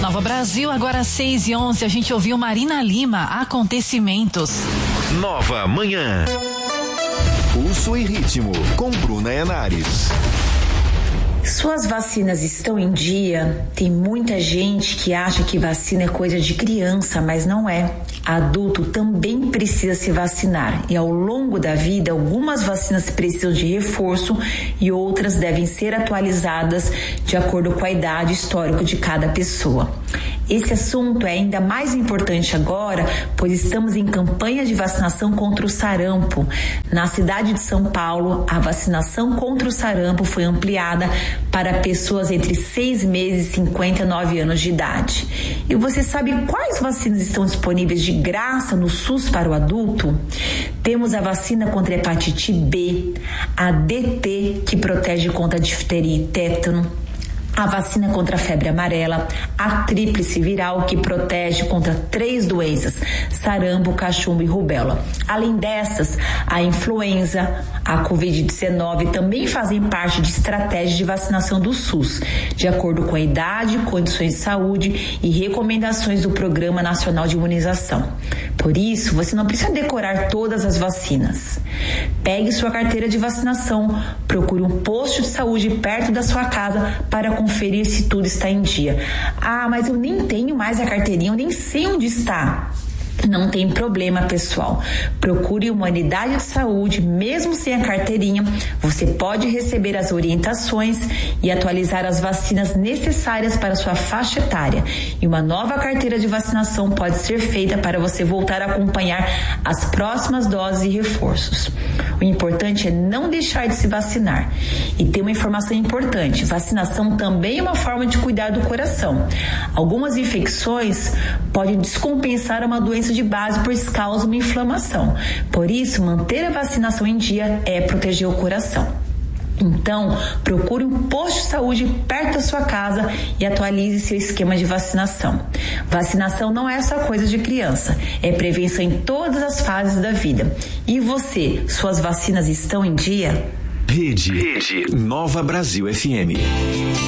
Nova Brasil, agora 6h11, a gente ouviu Marina Lima, Acontecimentos. Nova Manhã. Pulso e ritmo, com Bruna Henares. Suas vacinas estão em dia? Tem muita gente que acha que vacina é coisa de criança, mas não é. Adulto também precisa se vacinar e ao longo da vida algumas vacinas precisam de reforço e outras devem ser atualizadas de acordo com a idade histórica de cada pessoa. Esse assunto é ainda mais importante agora, pois estamos em campanha de vacinação contra o sarampo. Na cidade de São Paulo, a vacinação contra o sarampo foi ampliada para pessoas entre 6 meses e 59 anos de idade. E você sabe quais vacinas estão disponíveis de graça no SUS para o adulto? Temos a vacina contra a hepatite B, a DT, que protege contra a difteria e tétano, a vacina contra a febre amarela, a tríplice viral, que protege contra 3 doenças, sarampo, cachumba e rubéola. Além dessas, a influenza, a Covid-19 também fazem parte de estratégias de vacinação do SUS, de acordo com a idade, condições de saúde e recomendações do Programa Nacional de Imunização. Por isso, você não precisa decorar todas as vacinas. Pegue sua carteira de vacinação, procure um posto de saúde perto da sua casa para conferir se tudo está em dia. Ah, mas eu nem tenho mais a carteirinha, eu nem sei onde está. Não tem problema, pessoal. Procure uma unidade de saúde, mesmo sem a carteirinha. Você pode receber as orientações e atualizar as vacinas necessárias para sua faixa etária. E uma nova carteira de vacinação pode ser feita para você voltar a acompanhar as próximas doses e reforços. O importante é não deixar de se vacinar. E tem uma informação importante: vacinação também é uma forma de cuidar do coração. Algumas infecções podem descompensar uma doença de base, pois causa uma inflamação. Por isso, manter a vacinação em dia é proteger o coração. Então, procure um posto de saúde perto da sua casa e atualize seu esquema de vacinação. Vacinação não é só coisa de criança, é prevenção em todas as fases da vida. E você, suas vacinas estão em dia? Rede Nova Brasil FM.